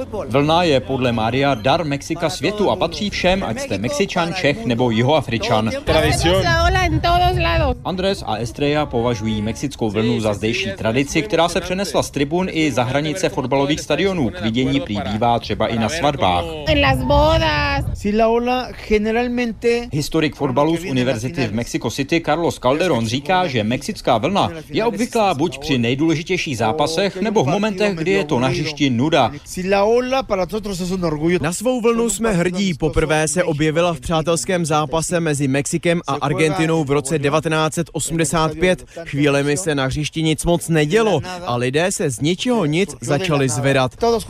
Vlna je podle Mária dar Mexika světu a patří všem, ať jste Mexičan, Čech nebo Jihoafričan. Andrés a Estrella považují mexickou vlnu za zdejší tradici, která se přenesla z tribun i za hranice fotbalových stadionů. K vidění prý bývá třeba i na svatbách. Historik fotbalu z univerzity v Mexico City Carlos Calderón říká, že mexická vlna je obvyklá buď při nejdůležitějších zápasech, nebo v momentech, kdy je to na hřišti nuda. Na svou vlnu jsme hrdí. Poprvé se objevila v přátelském zápase mezi Mexikem a Argentinou v roce 1985. Chvílemi se na hřišti nic moc nedělo a lidé se z ničeho nic začali zvedat.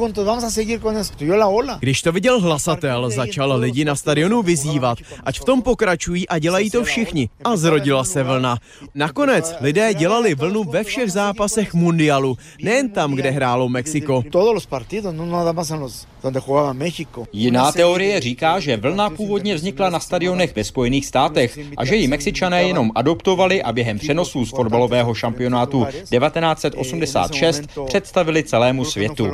Když to viděl hlasatel, začal lidi na stadionu vyzývat, ať v tom pokračují a dělají to všichni. A zrodila se vlna. Nakonec lidé dělali vlnu ve všech zápasech mundialu, nejen tam, kde hrálo Mexiko. Jiná teorie říká, že vlna původně vznikla na stadionech ve Spojených státech a že ji Mexičané jenom adoptovali a během přenosů z fotbalového šampionátu 1986 představili celému světu.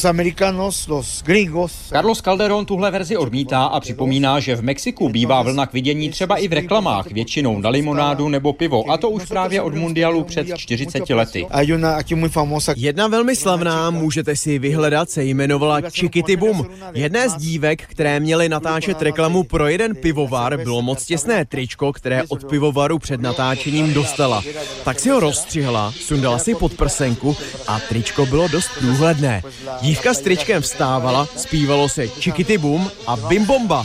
Carlos Calderón tuhle verzi odmítá a připomíná, že v Mexiku bývá vlna k vidění třeba i v reklamách, většinou na limonádu nebo pivo, a to už právě od mundialu před 40 lety. Jedna velmi slavná, můžete si vyhledat, se jmenovala Chiquity Boom. Jedné z dívek, které měly natáčet reklamu pro jeden pivovar, bylo moc těsné tričko, které od pivovaru před natáčením dostala. Tak si ho rozstřihla, sundala si pod prsenku a tričko bylo dost průhledné. Dívka s tričkem vstávala, zpívalo se Chiquity Boom a Bim Bomba.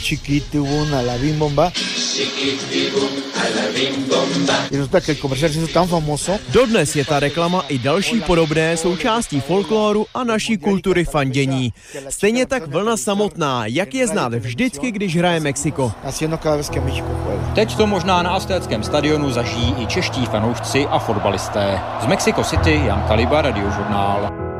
Dodnes je ta reklama i další podobné součástí folkloru a naší kultury fandění. Stejně tak vlna samotná, jak je znát vždycky, když hraje Mexiko. Teď to možná na Aztéckém stadionu zažijí i čeští fanoušci a fotbalisté. Z Mexico City Jan Kaliba, Radiožurnál.